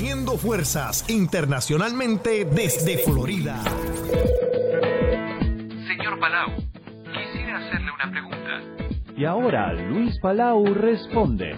Uniendo fuerzas internacionalmente desde Florida. Señor Palau, quisiera hacerle una pregunta. Y ahora Luis Palau responde.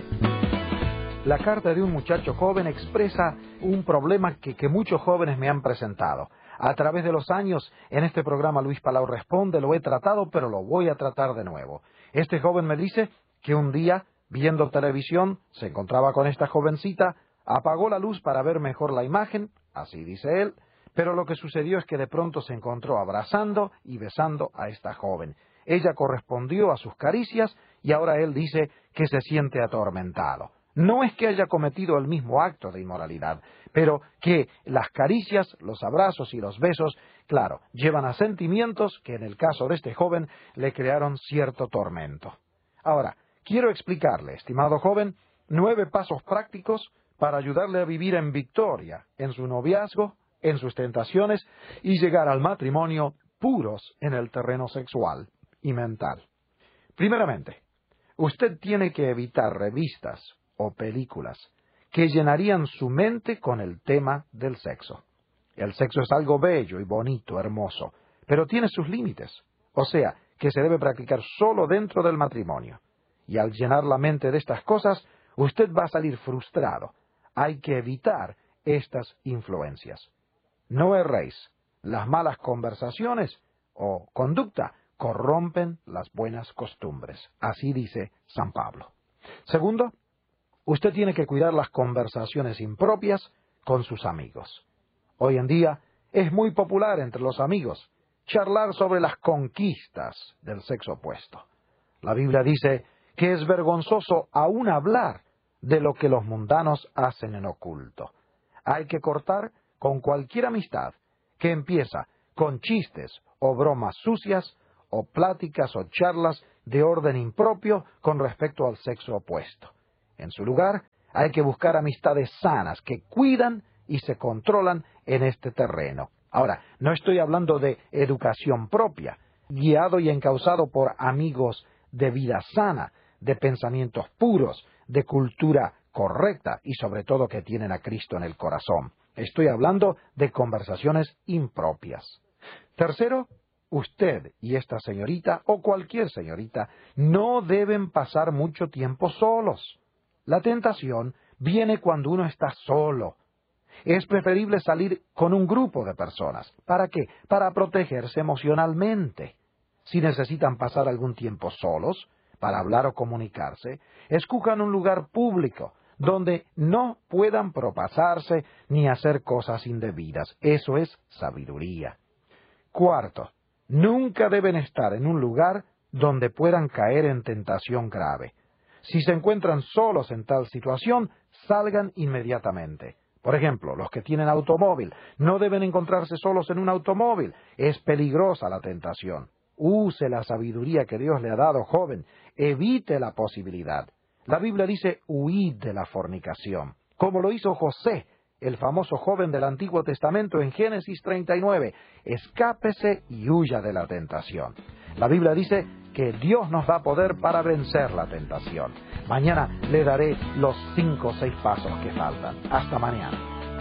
La carta de un muchacho joven expresa un problema que muchos jóvenes me han presentado. A través de los años, en este programa Luis Palau Responde, lo he tratado, pero lo voy a tratar de nuevo. Este joven me dice que un día, viendo televisión, se encontraba con esta jovencita, apagó la luz para ver mejor la imagen, así dice él, pero lo que sucedió es que de pronto se encontró abrazando y besando a esta joven. Ella correspondió a sus caricias y ahora él dice que se siente atormentado. No es que haya cometido el mismo acto de inmoralidad, pero que las caricias, los abrazos y los besos, claro, llevan a sentimientos que en el caso de este joven le crearon cierto tormento. Ahora, quiero explicarle, estimado joven, 9 pasos prácticos para ayudarle a vivir en victoria en su noviazgo, en sus tentaciones y llegar al matrimonio puros en el terreno sexual y mental. Primeramente, usted tiene que evitar revistas o películas que llenarían su mente con el tema del sexo. El sexo es algo bello y bonito, hermoso, pero tiene sus límites, o sea, que se debe practicar solo dentro del matrimonio. Y al llenar la mente de estas cosas, usted va a salir frustrado. Hay que evitar estas influencias. No erréis. Las malas conversaciones o conducta corrompen las buenas costumbres. Así dice San Pablo. Segundo, usted tiene que cuidar las conversaciones impropias con sus amigos. Hoy en día es muy popular entre los amigos charlar sobre las conquistas del sexo opuesto. La Biblia dice que es vergonzoso aún hablar de lo que los mundanos hacen en oculto. Hay que cortar con cualquier amistad que empieza con chistes o bromas sucias o pláticas o charlas de orden impropio con respecto al sexo opuesto. En su lugar, hay que buscar amistades sanas que cuidan y se controlan en este terreno. Ahora, no estoy hablando de educación propia, guiado y encauzado por amigos de vida sana, de pensamientos puros, de cultura correcta y sobre todo que tienen a Cristo en el corazón. Estoy hablando de conversaciones impropias. Tercero, usted y esta señorita o cualquier señorita no deben pasar mucho tiempo solos. La tentación viene cuando uno está solo. Es preferible salir con un grupo de personas. ¿Para qué? Para protegerse emocionalmente. Si necesitan pasar algún tiempo solos, para hablar o comunicarse, escojan un lugar público donde no puedan propasarse ni hacer cosas indebidas. Eso es sabiduría. Cuarto, nunca deben estar en un lugar donde puedan caer en tentación grave. Si se encuentran solos en tal situación, salgan inmediatamente. Por ejemplo, los que tienen automóvil no deben encontrarse solos en un automóvil. Es peligrosa la tentación. Use la sabiduría que Dios le ha dado, joven. Evite la posibilidad. La Biblia dice, huid de la fornicación, como lo hizo José, el famoso joven del Antiguo Testamento en Génesis 39. Escápese y huya de la tentación. La Biblia dice que Dios nos da poder para vencer la tentación. Mañana le daré los 5 o 6 pasos que faltan. Hasta mañana.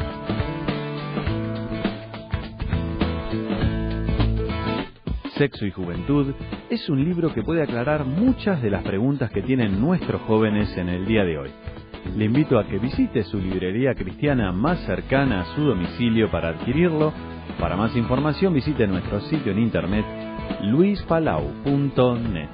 Sexo y Juventud es un libro que puede aclarar muchas de las preguntas que tienen nuestros jóvenes en el día de hoy. Le invito a que visite su librería cristiana más cercana a su domicilio para adquirirlo. Para más información visite nuestro sitio en internet luispalau.net.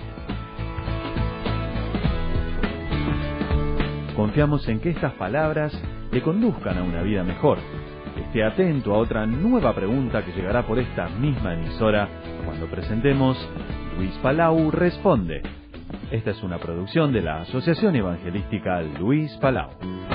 Confiamos en que estas palabras le conduzcan a una vida mejor. Esté atento a otra nueva pregunta que llegará por esta misma emisora cuando presentemos Luis Palau Responde. Esta es una producción de la Asociación Evangelística Luis Palau.